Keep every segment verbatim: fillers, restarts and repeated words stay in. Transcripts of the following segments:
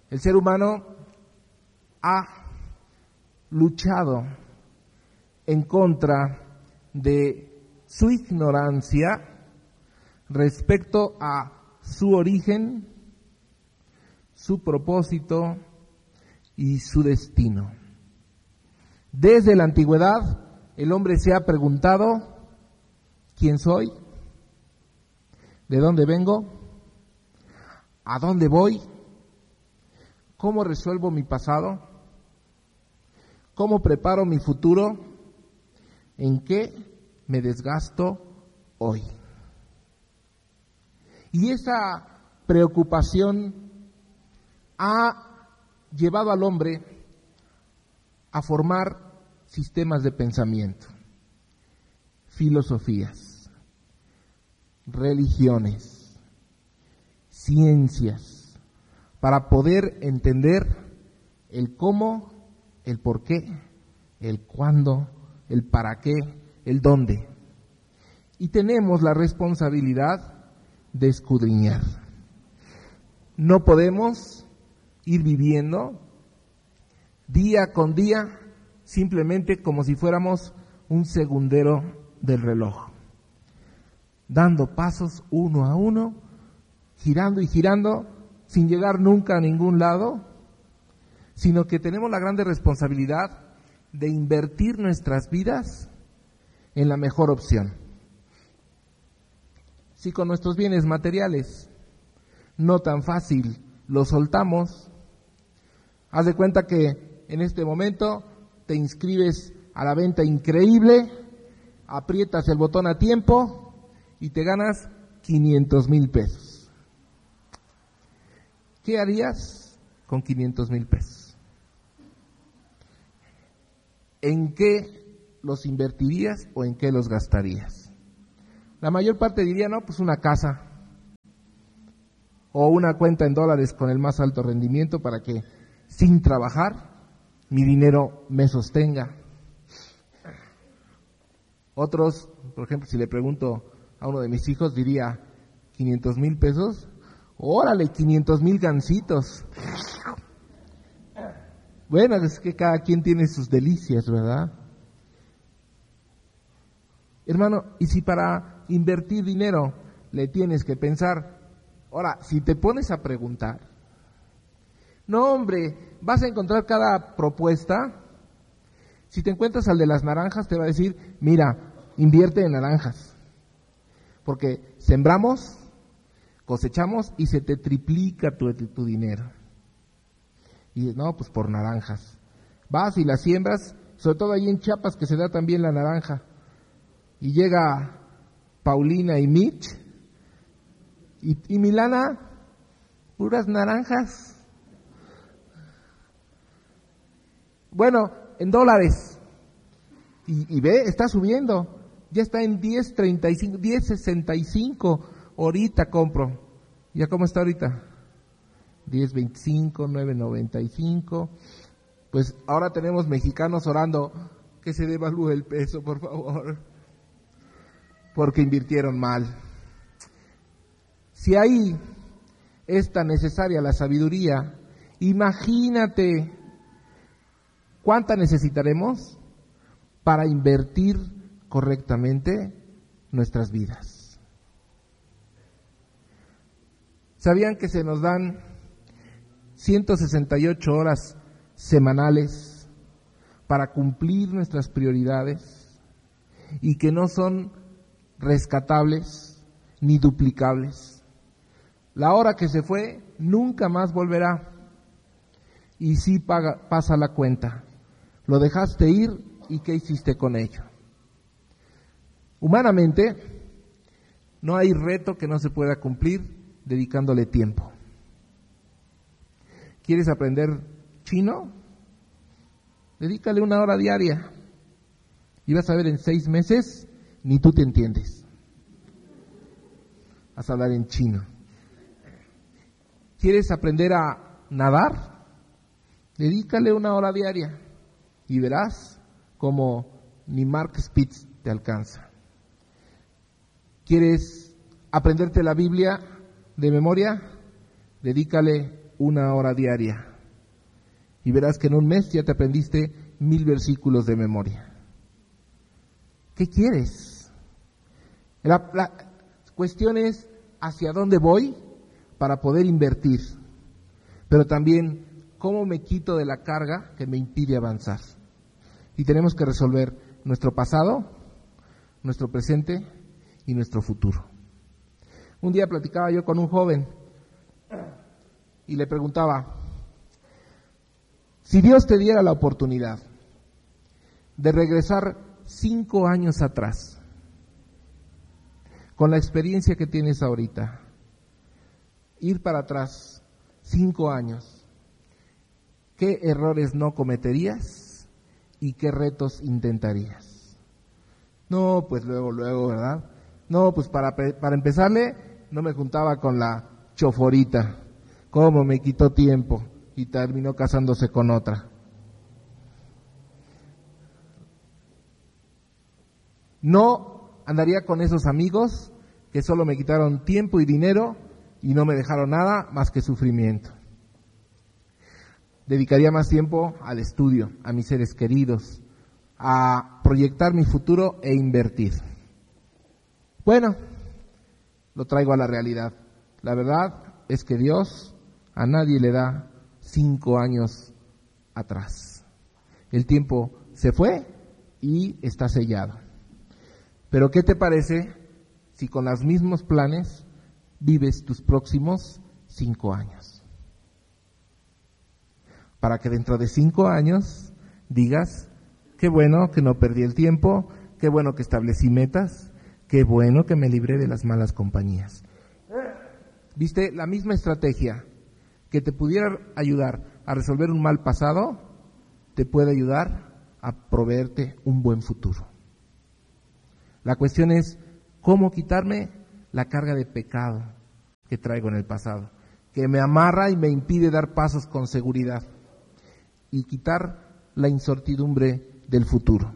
El ser humano ha luchado en contra de su ignorancia respecto a su origen, su propósito y su destino. Desde la antigüedad, el hombre se ha preguntado: ¿quién soy? ¿De dónde vengo? ¿A dónde voy? ¿Cómo resuelvo mi pasado? ¿Cómo preparo mi futuro? ¿En qué me desgasto hoy? Y esa preocupación ha llevado al hombre a formar sistemas de pensamiento, filosofías, religiones, ciencias, para poder entender el cómo, el por qué, el cuándo, el para qué, el dónde. Y tenemos la responsabilidad de escudriñar. No podemos ir viviendo día con día simplemente como si fuéramos un segundero del reloj, dando pasos uno a uno, girando y girando, sin llegar nunca a ningún lado, sino que tenemos la grande responsabilidad de invertir nuestras vidas en la mejor opción. Si con nuestros bienes materiales no tan fácil los soltamos, haz de cuenta que en este momento te inscribes a la venta increíble, aprietas el botón a tiempo y te ganas quinientos mil pesos. ¿Qué harías con quinientos mil pesos? ¿En qué los invertirías o en qué los gastarías? La mayor parte diría, no, pues una casa o una cuenta en dólares con el más alto rendimiento para que sin trabajar mi dinero me sostenga. Otros, por ejemplo, si le pregunto a uno de mis hijos, diría, ¿quinientos mil pesos? Órale, quinientos mil gancitos. Bueno, es que cada quien tiene sus delicias, ¿verdad? Hermano, y si para invertir dinero le tienes que pensar, ahora, si te pones a preguntar, no hombre, vas a encontrar cada propuesta. Si te encuentras al de las naranjas, te va a decir, mira, invierte en naranjas, porque sembramos, cosechamos y se te triplica tu, tu dinero. Y no, pues por naranjas. Vas y las siembras, sobre todo ahí en Chiapas que se da también la naranja. Y llega Paulina y Mitch, y, y Milana, puras naranjas. Bueno, en dólares. Y, y ve, está subiendo. Ya está en diez treinta y cinco, diez sesenta y cinco. Ahorita compro. ¿Ya cómo está ahorita? diez veinticinco, nueve noventa y cinco. Pues ahora tenemos mexicanos orando que se devalúe el peso, por favor, porque invirtieron mal. Si ahí es tan necesaria la sabiduría, imagínate cuánta necesitaremos para invertir correctamente nuestras vidas. ¿Sabían que se nos dan ciento sesenta y ocho horas semanales para cumplir nuestras prioridades y que no son rescatables ni duplicables? La hora que se fue nunca más volverá y sí paga, pasa la cuenta. Lo dejaste ir y ¿qué hiciste con ello? Humanamente no hay reto que no se pueda cumplir dedicándole tiempo. ¿Quieres aprender chino? Dedícale una hora diaria y vas a ver en seis meses ni tú te entiendes. Vas a hablar en chino. ¿Quieres aprender a nadar? Dedícale una hora diaria y verás como ni Mark Spitz te alcanza. ¿Quieres aprenderte la Biblia de memoria? Dedícale una hora diaria y verás que en un mes ya te aprendiste mil versículos de memoria. ¿Qué quieres? La, la cuestión es hacia dónde voy para poder invertir, pero también cómo me quito de la carga que me impide avanzar. Y tenemos que resolver nuestro pasado, nuestro presente y nuestro futuro. Un día platicaba yo con un joven y le preguntaba, si Dios te diera la oportunidad de regresar cinco años atrás, con la experiencia que tienes ahorita, ir para atrás cinco años, ¿qué errores no cometerías y qué retos intentarías? No, pues luego, luego, ¿verdad? No, pues para, para empezarle, no me juntaba con la choforita. ¿Cómo me quitó tiempo? Y terminó casándose con otra. No andaría con esos amigos que solo me quitaron tiempo y dinero y no me dejaron nada más que sufrimiento. Dedicaría más tiempo al estudio, a mis seres queridos, a proyectar mi futuro e invertir. Bueno, lo traigo a la realidad. La verdad es que Dios a nadie le da cinco años atrás. El tiempo se fue y está sellado. Pero ¿qué te parece si con los mismos planes vives tus próximos cinco años? Para que dentro de cinco años digas, qué bueno que no perdí el tiempo, qué bueno que establecí metas, qué bueno que me libré de las malas compañías. ¿Viste? La misma estrategia que te pudiera ayudar a resolver un mal pasado, te puede ayudar a proveerte un buen futuro. La cuestión es cómo quitarme la carga de pecado que traigo en el pasado, que me amarra y me impide dar pasos con seguridad, y quitar la incertidumbre del futuro.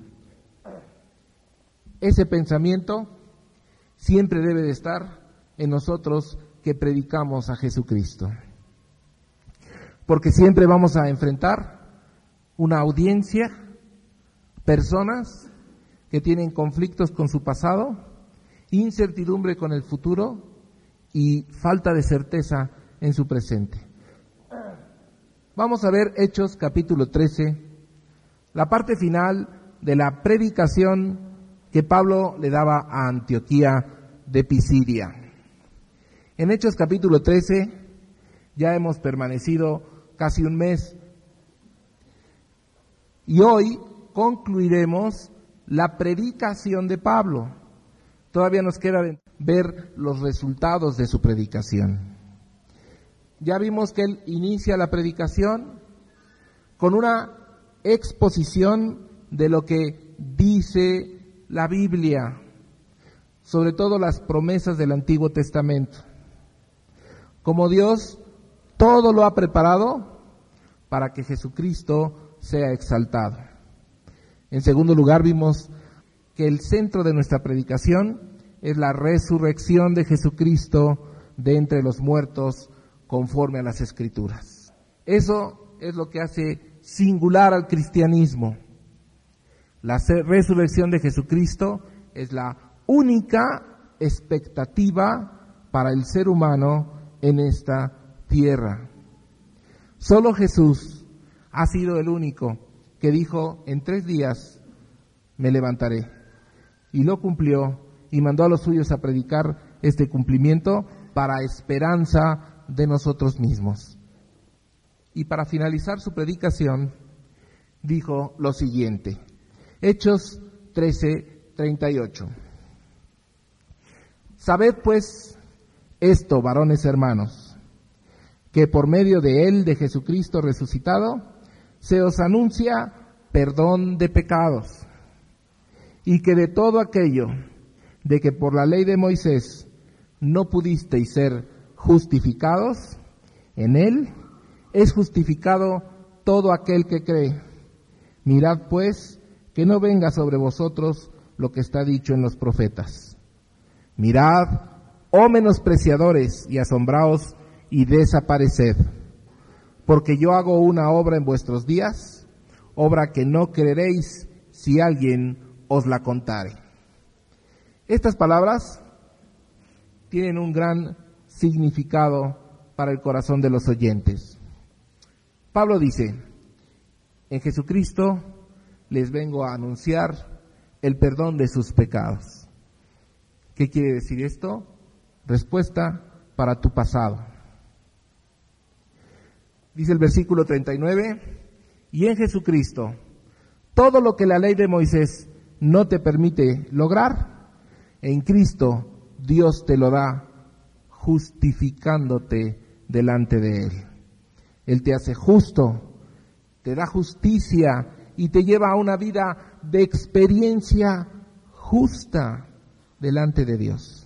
Ese pensamiento siempre debe de estar en nosotros que predicamos a Jesucristo, porque siempre vamos a enfrentar una audiencia, personas que tienen conflictos con su pasado, incertidumbre con el futuro y falta de certeza en su presente. Vamos a ver Hechos capítulo trece, la parte final de la predicación que Pablo le daba a Antioquía de Pisidia. En Hechos capítulo trece ya hemos permanecido casi un mes y hoy concluiremos la predicación de Pablo. Todavía nos queda ver los resultados de su predicación. Ya vimos que él inicia la predicación con una exposición de lo que dice la Biblia, sobre todo las promesas del Antiguo Testamento. Como Dios todo lo ha preparado para que Jesucristo sea exaltado. En segundo lugar, vimos que el centro de nuestra predicación es la resurrección de Jesucristo de entre los muertos conforme a las Escrituras. Eso es lo que hace singular al cristianismo. La resurrección de Jesucristo es la única expectativa para el ser humano en esta tierra. Solo Jesús ha sido el único que dijo, en tres días me levantaré. Y lo cumplió y mandó a los suyos a predicar este cumplimiento para esperanza de nosotros mismos. Y para finalizar su predicación, dijo lo siguiente. Hechos trece, treinta y ocho. Sabed pues esto, varones hermanos, que por medio de él, de Jesucristo resucitado, se os anuncia perdón de pecados, y que de todo aquello de que por la ley de Moisés no pudisteis ser justificados, en él es justificado todo aquel que cree. Mirad pues que no venga sobre vosotros lo que está dicho en los profetas. Mirad, oh menospreciadores, y asombraos y desapareced, porque yo hago una obra en vuestros días, obra que no creeréis si alguien os la contare. Estas palabras tienen un gran significado para el corazón de los oyentes. Pablo dice: en Jesucristo les vengo a anunciar el perdón de sus pecados. ¿Qué quiere decir esto? Respuesta para tu pasado. Dice el versículo treinta y nueve: y en Jesucristo todo lo que la ley de Moisés no te permite lograr, en Cristo Dios te lo da, justificándote delante de Él. Él te hace justo, te da justicia y te lleva a una vida de experiencia justa delante de Dios.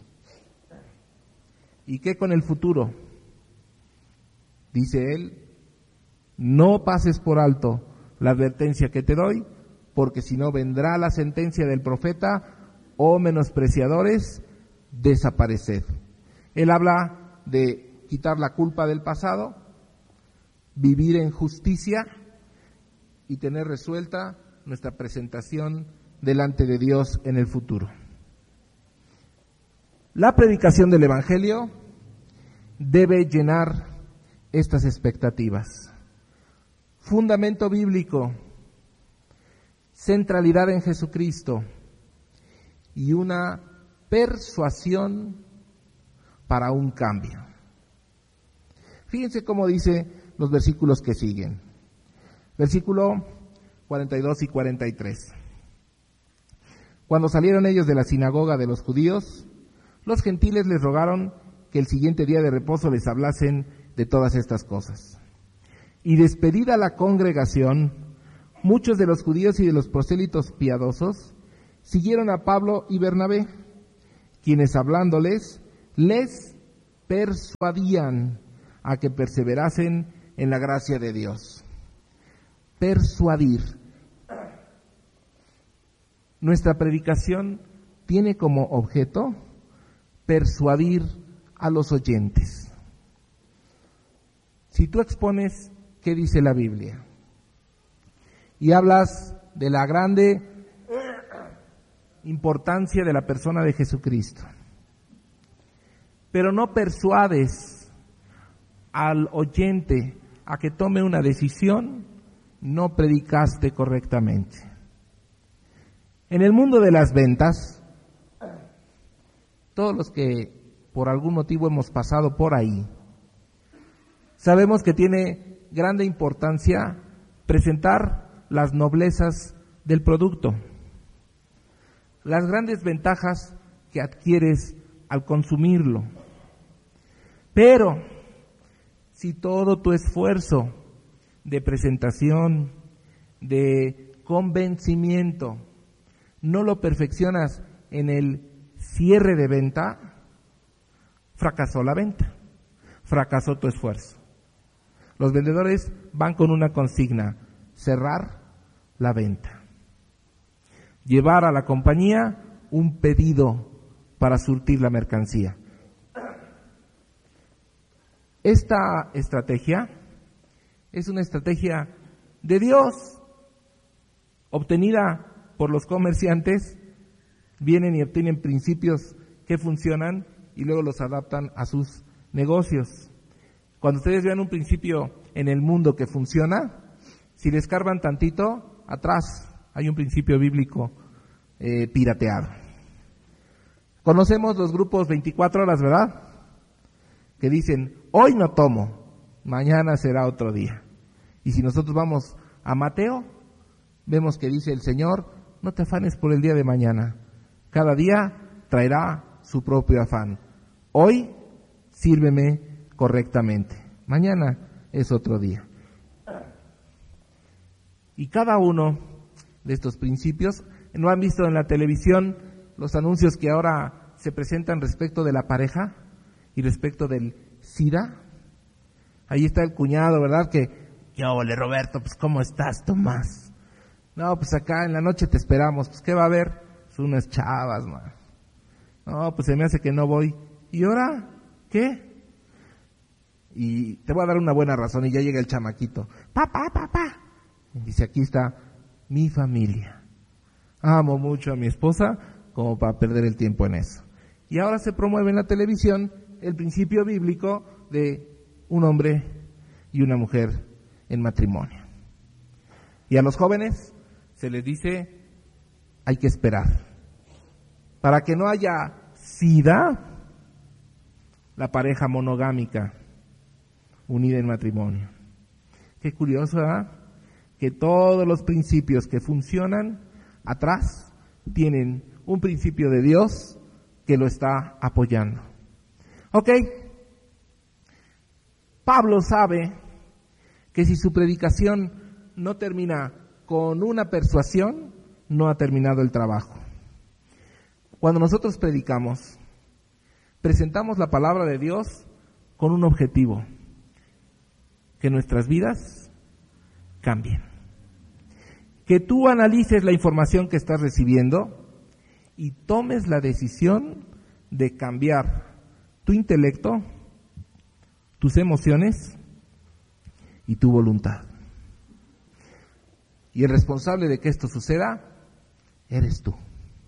¿Y qué con el futuro? Dice Él: no pases por alto la advertencia que te doy, porque si no vendrá la sentencia del profeta, oh menospreciadores, desapareced. Él habla de quitar la culpa del pasado, vivir en justicia y tener resuelta nuestra presentación delante de Dios en el futuro. La predicación del Evangelio debe llenar estas expectativas. Fundamento bíblico, centralidad en Jesucristo y una persuasión para un cambio. Fíjense cómo dice los versículos que siguen. Versículo cuarenta y dos y cuarenta y tres. Cuando salieron ellos de la sinagoga de los judíos, los gentiles les rogaron que el siguiente día de reposo les hablasen de todas estas cosas. Y despedida la congregación, muchos de los judíos y de los prosélitos piadosos siguieron a Pablo y Bernabé, quienes hablándoles les persuadían a que perseverasen en la gracia de Dios. Persuadir. Nuestra predicación tiene como objeto persuadir a los oyentes. Si tú expones qué dice la Biblia y hablas de la grande importancia de la persona de Jesucristo, pero no persuades al oyente a que tome una decisión, no predicaste correctamente. En el mundo de las ventas, todos los que por algún motivo hemos pasado por ahí, sabemos que tiene grande importancia presentar las noblezas del producto, las grandes ventajas que adquieres al consumirlo. Pero si todo tu esfuerzo de presentación, de convencimiento, no lo perfeccionas en el cierre de venta, fracasó la venta, fracasó tu esfuerzo. Los vendedores van con una consigna: cerrar la venta, llevar a la compañía un pedido para surtir la mercancía. Esta estrategia es una estrategia de Dios, obtenida por los comerciantes. Vienen y obtienen principios que funcionan y luego los adaptan a sus negocios. Cuando ustedes vean un principio en el mundo que funciona, si le escarban tantito, atrás hay un principio bíblico eh, pirateado. Conocemos los grupos veinticuatro horas, ¿verdad? Que dicen: hoy no tomo, mañana será otro día. Y si nosotros vamos a Mateo, vemos que dice el Señor: no te afanes por el día de mañana, cada día traerá su propio afán. Hoy sírveme correctamente, mañana es otro día. Y cada uno de estos principios, ¿no han visto en la televisión los anuncios que ahora se presentan respecto de la pareja y respecto del SIDA? Ahí está el cuñado, ¿verdad? Que, ¿qué ole, Roberto? Pues, ¿cómo estás, Tomás? No, pues acá en la noche te esperamos. Pues, ¿qué va a haber? Son unas chavas, man. No, pues se me hace que no voy. ¿Y ahora qué? y te voy a dar una buena razón, y ya llega el chamaquito. Papá, papá. Y dice, aquí está mi familia. Amo mucho a mi esposa como para perder el tiempo en eso. Y ahora se promueve en la televisión el principio bíblico de un hombre y una mujer en matrimonio. Y a los jóvenes se les dice, hay que esperar. Para que no haya sida, la pareja monogámica unida en matrimonio. Qué curioso, ¿eh? Que todos los principios que funcionan atrás tienen un principio de Dios que lo está apoyando. Ok, Pablo sabe que si su predicación no termina con una persuasión, no ha terminado el trabajo. Cuando nosotros predicamos, presentamos la palabra de Dios con un objetivo: que nuestras vidas cambien. Que tú analices la información que estás recibiendo y tomes la decisión de cambiar tu intelecto, tus emociones y tu voluntad. Y el responsable de que esto suceda eres tú.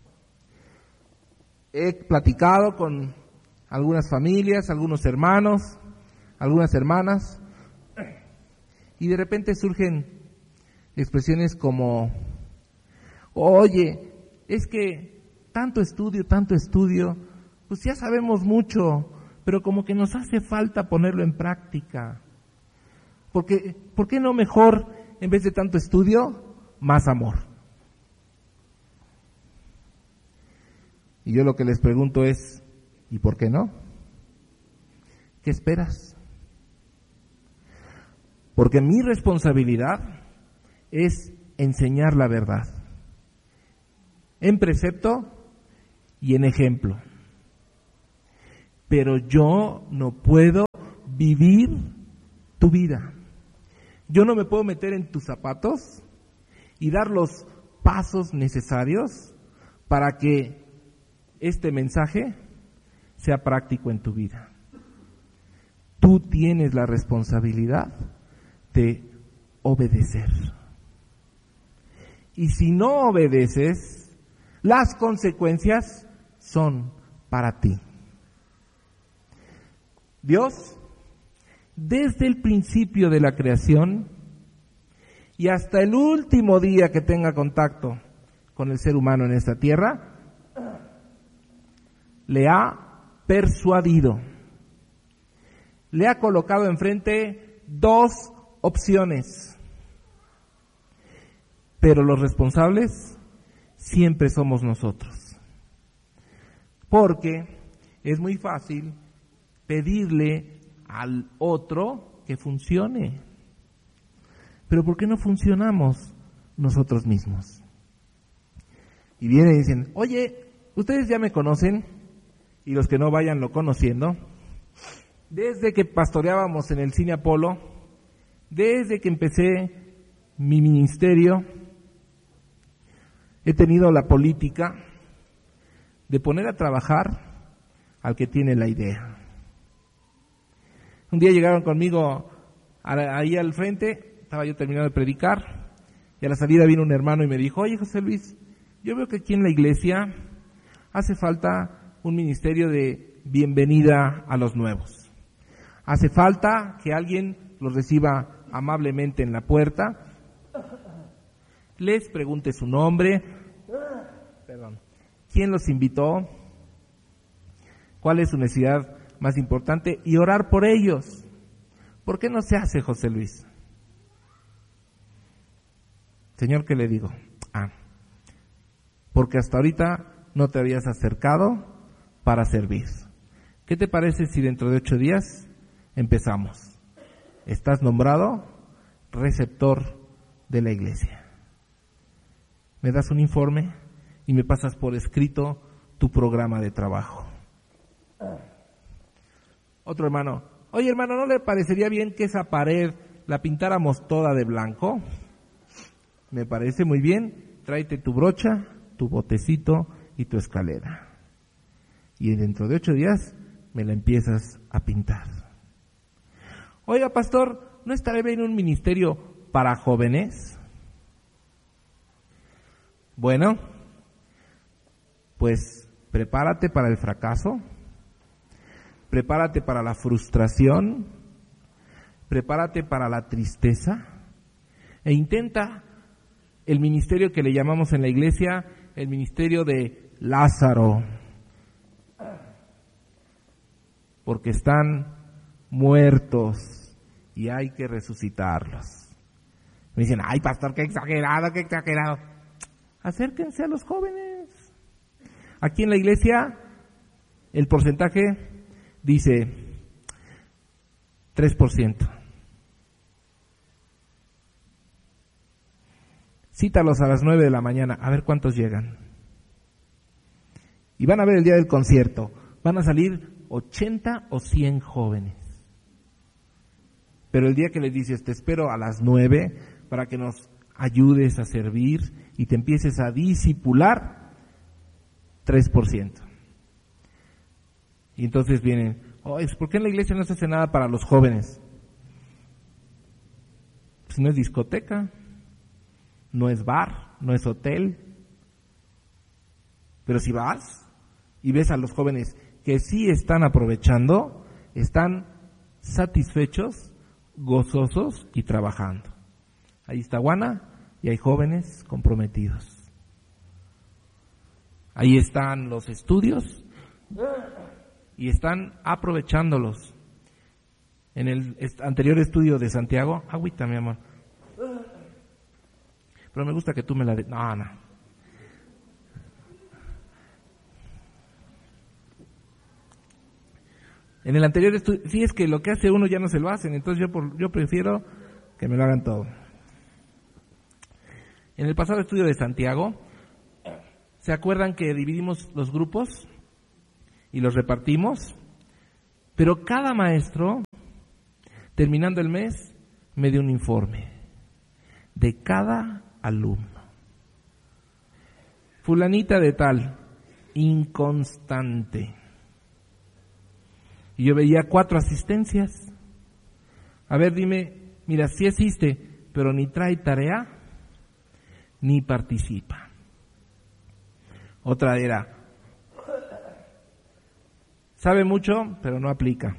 He platicado con algunas familias, algunos hermanos, algunas hermanas, y de repente surgen expresiones como, oye, es que tanto estudio, tanto estudio, pues ya sabemos mucho, pero como que nos hace falta ponerlo en práctica. Porque, ¿por qué no mejor, en vez de tanto estudio, más amor? Y yo lo que les pregunto es, ¿y por qué no? ¿Qué esperas? Porque mi responsabilidad es enseñar la verdad, en precepto y en ejemplo. Pero yo no puedo vivir tu vida. Yo no me puedo meter en tus zapatos y dar los pasos necesarios para que este mensaje sea práctico en tu vida. Tú tienes la responsabilidad de obedecer. Y si no obedeces, las consecuencias son para ti. Dios, desde el principio de la creación y hasta el último día que tenga contacto con el ser humano en esta tierra, le ha persuadido, le ha colocado enfrente dos opciones, pero los responsables siempre somos nosotros, porque es muy fácil pedirle al otro que funcione, pero ¿por qué no funcionamos nosotros mismos? Y vienen y dicen, oye, ustedes ya me conocen, y los que no vayan lo conociendo, desde que pastoreábamos en el Cine Apolo, desde que empecé mi ministerio, he tenido la política de poner a trabajar al que tiene la idea. Un día llegaron conmigo ahí al frente, estaba yo terminando de predicar, y a la salida vino un hermano y me dijo, oye José Luis, yo veo que aquí en la iglesia hace falta un ministerio de bienvenida a los nuevos. Hace falta que alguien los reciba amablemente en la puerta, les pregunte su nombre, perdón, quién los invitó, cuál es su necesidad más importante y orar por ellos. ¿Por qué no se hace, José Luis? Señor, ¿qué le digo? Ah, porque hasta ahorita no te habías acercado para servir. ¿Qué te parece si dentro de ocho días empezamos? Estás nombrado receptor de la iglesia. Me das un informe y me pasas por escrito tu programa de trabajo. Otro hermano, oye hermano, ¿no le parecería bien que esa pared la pintáramos toda de blanco? Me parece muy bien, tráete tu brocha, tu botecito y tu escalera. Y dentro de ocho días me la empiezas a pintar. Oiga, pastor, ¿no estará bien un ministerio para jóvenes? Bueno, pues prepárate para el fracaso, prepárate para la frustración, prepárate para la tristeza e intenta el ministerio que le llamamos en la iglesia el ministerio de Lázaro, porque están muertos y hay que resucitarlos. Me dicen, ay pastor, qué exagerado, qué exagerado. Acérquense a los jóvenes. Aquí en la iglesia el porcentaje dice tres por ciento. Cítalos a las nueve de la mañana, a ver cuántos llegan. Y van a ver el día del concierto, van a salir ochenta o cien jóvenes. Pero el día que les dices, te espero a las nueve para que nos ayudes a servir y te empieces a discipular, tres por ciento. Y entonces vienen, oh, ¿por qué en la iglesia no se hace nada para los jóvenes? Pues no es discoteca, no es bar, no es hotel. Pero si vas y ves a los jóvenes que sí están aprovechando, están satisfechos, gozosos y trabajando. Ahí está Juana y hay jóvenes comprometidos. Ahí están los estudios y están aprovechándolos. En el anterior estudio de Santiago, agüita mi amor, pero me gusta que tú me la des. No, no. En el anterior estudio, sí, es que lo que hace uno ya no se lo hacen, entonces yo, por, yo prefiero que me lo hagan todo. En el pasado estudio de Santiago, ¿se acuerdan que dividimos los grupos y los repartimos? Pero cada maestro, terminando el mes, me dio un informe de cada alumno. Fulanita de tal, inconstante. Y yo veía cuatro asistencias. A ver, dime, mira, sí asiste, pero ni trae tarea, ni participa. Otra era, sabe mucho, pero no aplica.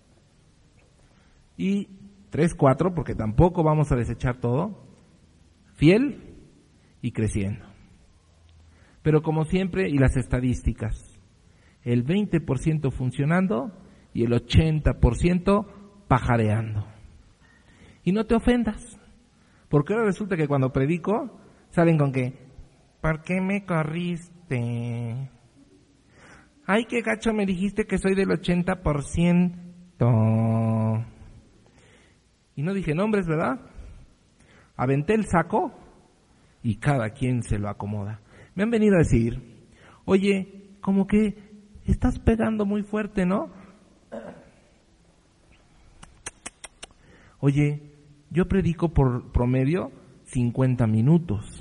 Y tres, cuatro, porque tampoco vamos a desechar todo, fiel y creciendo. Pero como siempre, y las estadísticas, el veinte por ciento funcionando y el ochenta por ciento pajareando. Y no te ofendas, porque ahora resulta que cuando predico, salen con que, ¿por qué me corriste? Ay, qué gacho, me dijiste que soy del ochenta por ciento. Y no dije nombres, ¿verdad? Aventé el saco y cada quien se lo acomoda. Me han venido a decir, oye, como que estás pegando muy fuerte, ¿no? Oye, yo predico por promedio cincuenta minutos.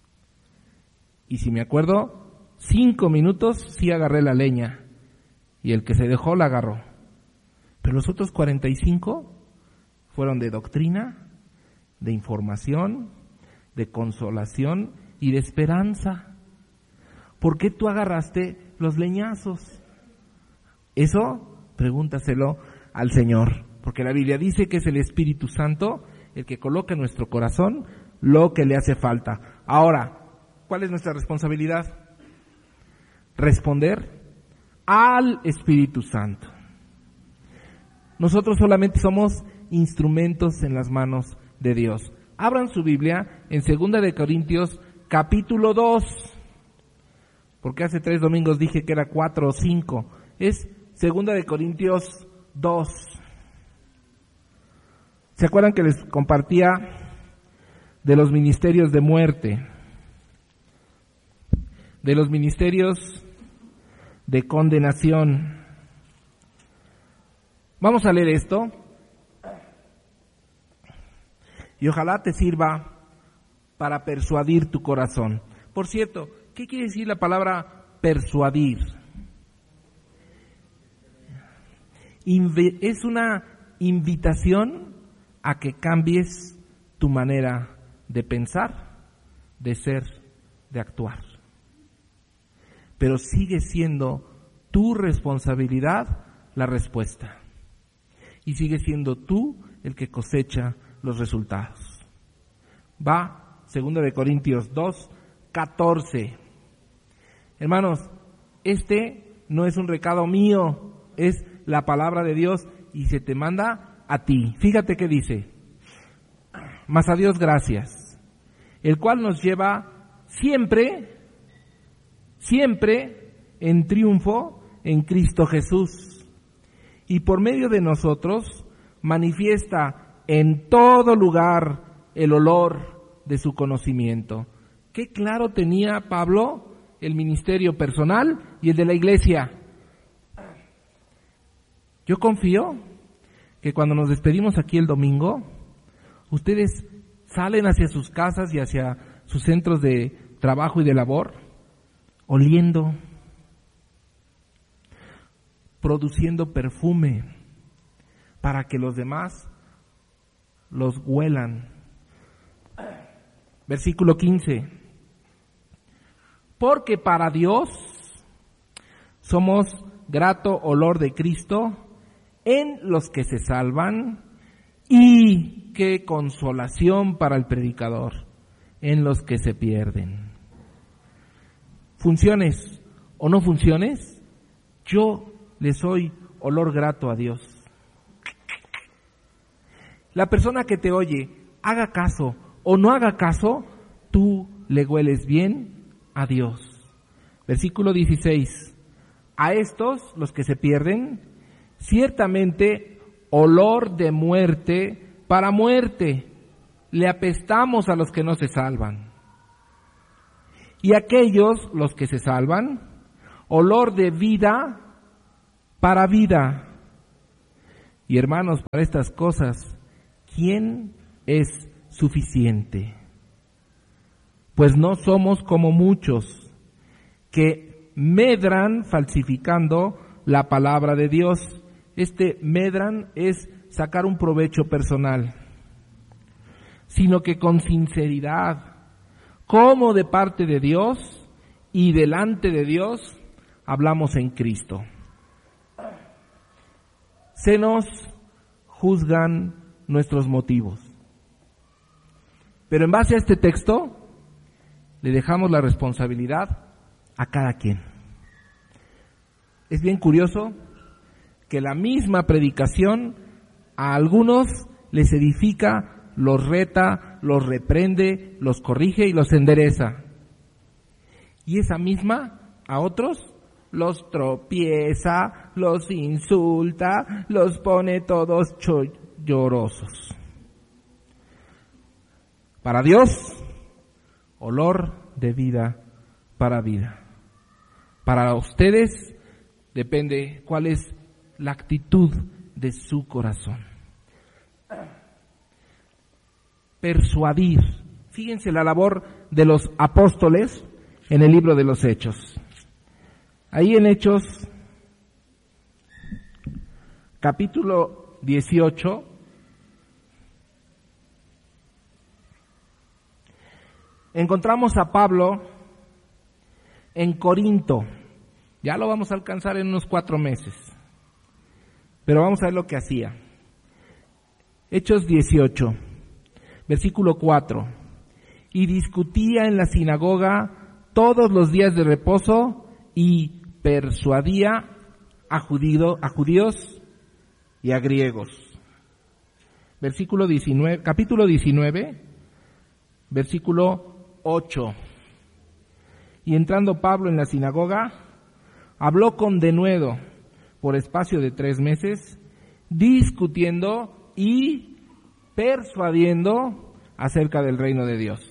Y si me acuerdo, cinco minutos sí agarré la leña. Y el que se dejó la agarró. Pero los otros cuarenta y cinco fueron de doctrina, de información, de consolación y de esperanza. ¿Por qué tú agarraste los leñazos? Eso, pregúntaselo al Señor, porque la Biblia dice que es el Espíritu Santo el que coloca en nuestro corazón lo que le hace falta. Ahora, ¿cuál es nuestra responsabilidad? Responder al Espíritu Santo. Nosotros solamente somos instrumentos en las manos de Dios. Abran su Biblia en Segunda de Corintios capítulo dos, porque hace tres domingos dije que era cuatro o cinco. Es Segunda de Corintios dos. ¿Se acuerdan que les compartía de los ministerios de muerte? De los ministerios de condenación. Vamos a leer esto y ojalá te sirva para persuadir tu corazón. Por cierto, ¿qué quiere decir la palabra persuadir? Inve- es una invitación a que cambies tu manera de pensar, de ser, de actuar. Pero sigue siendo tu responsabilidad la respuesta. Y sigue siendo tú el que cosecha los resultados. Va, segunda de Corintios dos, catorce. Hermanos, este no es un recado mío, es la palabra de Dios y se te manda a ti. Fíjate qué dice. Mas a Dios gracias, el cual nos lleva siempre, siempre en triunfo en Cristo Jesús. Y por medio de nosotros manifiesta en todo lugar el olor de su conocimiento. Qué claro tenía Pablo el ministerio personal y el de la iglesia. Yo confío que cuando nos despedimos aquí el domingo, ustedes salen hacia sus casas y hacia sus centros de trabajo y de labor, oliendo, produciendo perfume para que los demás los huelan. Versículo quince. Porque para Dios somos grato olor de Cristo en los que se salvan, y qué consolación para el predicador en los que se pierden. Funciones o no funciones, yo le soy olor grato a Dios. La persona que te oye, haga caso o no haga caso, tú le hueles bien a Dios. Versículo dieciséis. A estos, los que se pierden, ciertamente olor de muerte para muerte le apestamos a los que no se salvan. Y aquellos, los que se salvan, olor de vida para vida. Y hermanos, para estas cosas, ¿quién es suficiente? Pues no somos como muchos que medran falsificando la palabra de Dios. Este medran es sacar un provecho personal, sino que con sinceridad, como de parte de Dios y delante de Dios, hablamos en Cristo. Se nos juzgan nuestros motivos. Pero en base a este texto, le dejamos la responsabilidad a cada quien. Es bien curioso que la misma predicación a algunos les edifica, los reta, los reprende, los corrige y los endereza. Y esa misma a otros los tropieza, los insulta, los pone todos llorosos. Para Dios, olor de vida para vida. Para ustedes depende cuál es la actitud de su corazón. Persuadir. Fíjense la labor de los apóstoles en el libro de los Hechos. Ahí en Hechos, capítulo dieciocho, encontramos a Pablo en Corinto. Ya lo vamos a alcanzar en unos cuatro meses. Pero vamos a ver lo que hacía. Hechos dieciocho, versículo cuatro. Y discutía en la sinagoga todos los días de reposo y persuadía a, judío, a judíos y a griegos. Versículo diecinueve, capítulo diecinueve, versículo ocho. Y entrando Pablo en la sinagoga, habló con denuedo por espacio de tres meses, discutiendo y persuadiendo acerca del reino de Dios.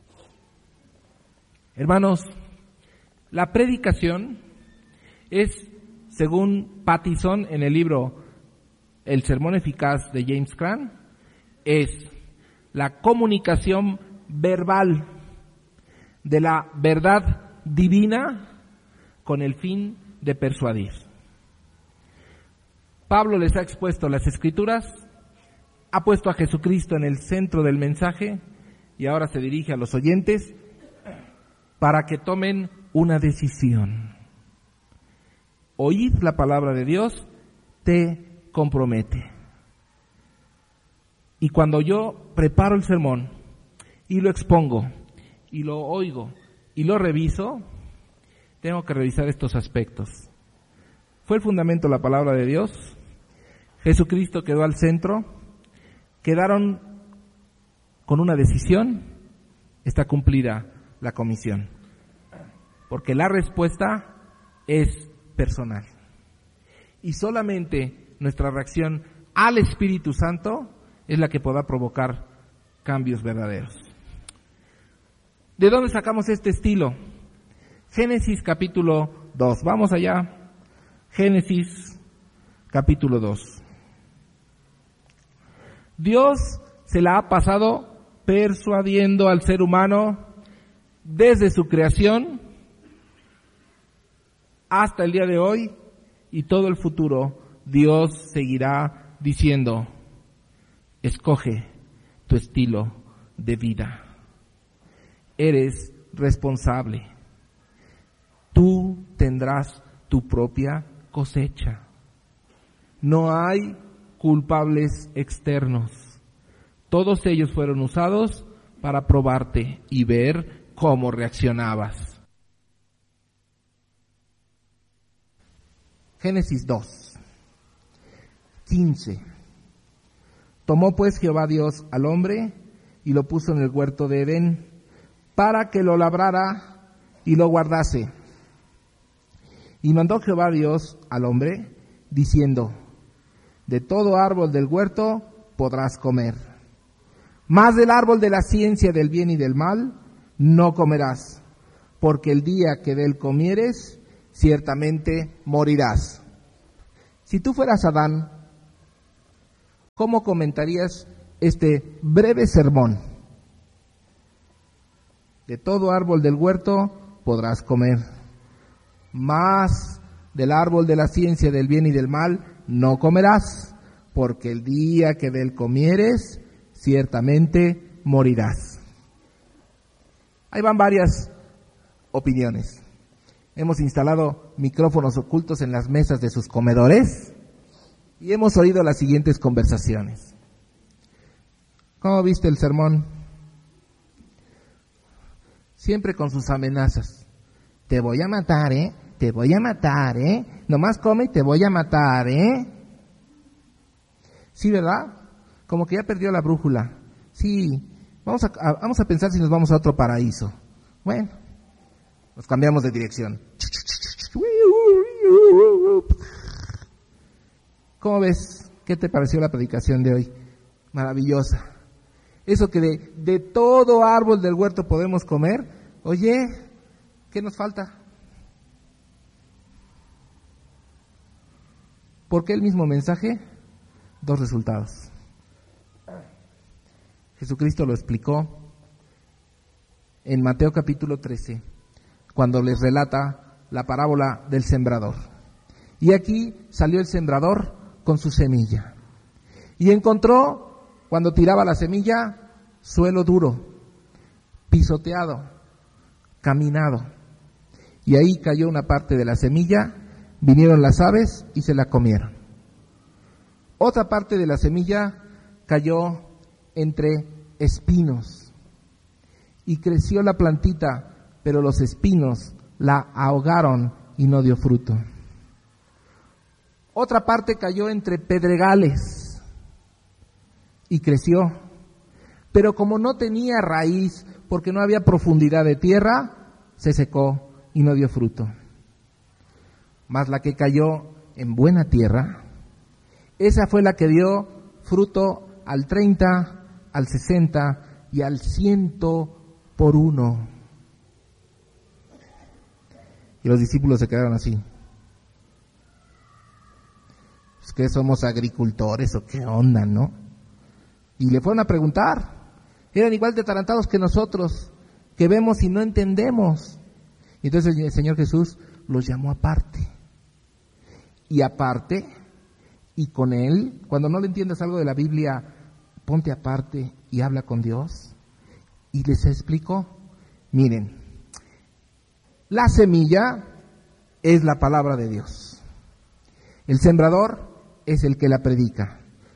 Hermanos, la predicación es, según Pattison en el libro El Sermón Eficaz de James Cran, es la comunicación verbal de la verdad divina con el fin de persuadir. Pablo les ha expuesto las Escrituras, ha puesto a Jesucristo en el centro del mensaje y ahora se dirige a los oyentes para que tomen una decisión. Oíd la palabra de Dios, te compromete. Y cuando yo preparo el sermón y lo expongo y lo oigo y lo reviso, tengo que revisar estos aspectos. ¿Fue el fundamento la palabra de Dios? ¿Jesucristo quedó al centro? ¿Quedaron con una decisión? Está cumplida la comisión. Porque la respuesta es personal. Y solamente nuestra reacción al Espíritu Santo es la que podrá provocar cambios verdaderos. ¿De dónde sacamos este estilo? Génesis capítulo dos. Vamos allá. Génesis capítulo dos. Dios se la ha pasado persuadiendo al ser humano desde su creación hasta el día de hoy y todo el futuro. Dios seguirá diciendo: escoge tu estilo de vida. Eres responsable. Tú tendrás tu propia cosecha. No hay culpables externos. Todos ellos fueron usados para probarte y ver cómo reaccionabas. Génesis dos, quince. Tomó pues Jehová Dios al hombre y lo puso en el huerto de Edén para que lo labrara y lo guardase. Y mandó Jehová Dios al hombre diciendo: de todo árbol del huerto podrás comer, mas del árbol de la ciencia del bien y del mal no comerás, porque el día que de él comieres, ciertamente morirás. Si tú fueras Adán, ¿cómo comentarías este breve sermón? De todo árbol del huerto podrás comer, mas del árbol de la ciencia del bien y del mal no comerás, porque el día que de él comieres, ciertamente morirás. Ahí van varias opiniones. Hemos instalado micrófonos ocultos en las mesas de sus comedores y hemos oído las siguientes conversaciones. ¿Cómo viste el sermón? Siempre con sus amenazas. Te voy a matar, ¿eh? Te voy a matar, ¿eh? Nomás come y te voy a matar, ¿eh? Sí, ¿verdad? Como que ya perdió la brújula. Sí, vamos a, a, vamos a pensar si nos vamos a otro paraíso. Bueno, nos cambiamos de dirección. ¿Cómo ves? ¿Qué te pareció la predicación de hoy? Maravillosa. Eso que de, de todo árbol del huerto podemos comer. Oye, ¿qué nos falta? ¿Por qué el mismo mensaje? Dos resultados. Jesucristo lo explicó en Mateo capítulo trece, cuando les relata la parábola del sembrador. Y aquí salió el sembrador con su semilla. Y encontró, cuando tiraba la semilla, suelo duro, pisoteado, caminado. Y ahí cayó una parte de la semilla, vinieron las aves y se la comieron. Otra parte de la semilla cayó entre espinos y creció la plantita, pero los espinos la ahogaron y no dio fruto. Otra parte cayó entre pedregales y creció, pero como no tenía raíz, porque no había profundidad de tierra, se secó y no dio fruto. Mas la que cayó en buena tierra, esa fue la que dio fruto al treinta, al sesenta y al ciento por uno. Y los discípulos se quedaron así. ¿Es que somos agricultores o qué onda, no? Y le fueron a preguntar. Eran igual de atarantados que nosotros, que vemos y no entendemos. Y entonces el Señor Jesús los llamó aparte. Y aparte, y con Él. Cuando no le entiendas algo de la Biblia, ponte aparte y habla con Dios. Y les explico, miren, la semilla es la palabra de Dios. El sembrador es el que la predica.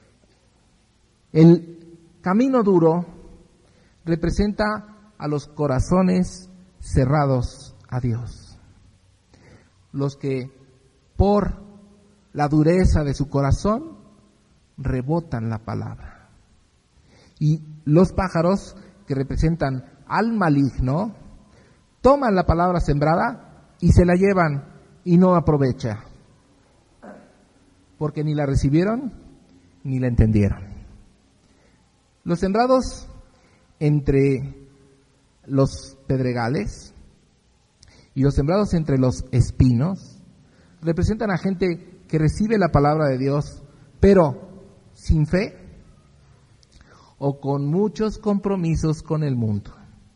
El camino duro representa a los corazones cerrados a Dios. Los que por la dureza de su corazón rebotan la palabra. Y los pájaros, que representan al maligno, toman la palabra sembrada y se la llevan y no aprovecha, porque ni la recibieron ni la entendieron. Los sembrados entre los pedregales y los sembrados entre los espinos representan a gente que recibe la palabra de Dios, pero sin fe o con muchos compromisos con el mundo.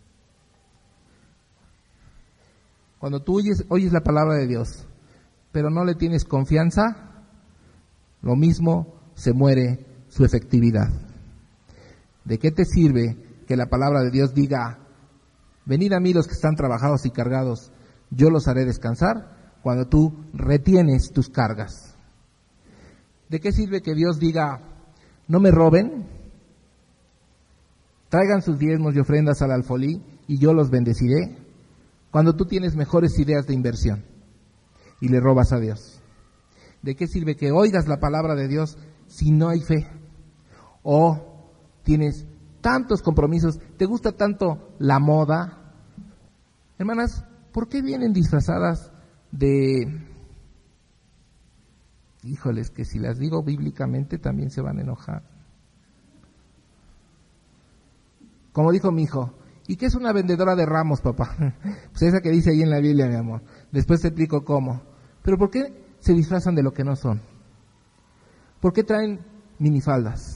Cuando tú oyes, oyes la palabra de Dios, pero no le tienes confianza, lo mismo se muere su efectividad. ¿De qué te sirve que la palabra de Dios diga, venid a mí los que están trabajados y cargados, yo los haré descansar, cuando tú retienes tus cargas? ¿De qué sirve que Dios diga, no me roben, traigan sus diezmos y ofrendas al alfolí y yo los bendeciré, cuando tú tienes mejores ideas de inversión y le robas a Dios? ¿De qué sirve que oigas la palabra de Dios si no hay fe? O tienes tantos compromisos, te gusta tanto la moda. Hermanas, ¿por qué vienen disfrazadas de... Híjoles, que si las digo bíblicamente también se van a enojar. Como dijo mi hijo, ¿y qué es una vendedora de ramos, papá? Pues esa que dice ahí en la Biblia, mi amor. Después te explico cómo. Pero ¿por qué se disfrazan de lo que no son? ¿Por qué traen minifaldas?